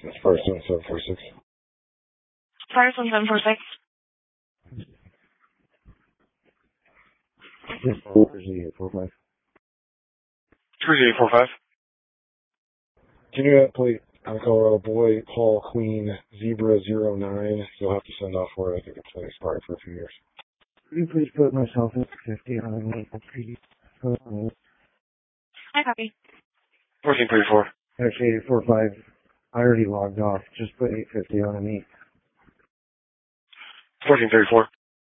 That's Fire 1746. Fire 1746. Yes, 3845. 3845. Can you have plate Colorado Boy, Paul Queen, Zebra 09? You'll have to send off for it. I think it's been expired for a few years. Can you please put myself at 50 on Maple Street? I copy. 1434. Actually, 845. I already logged off. Just put 850 on me. 1434.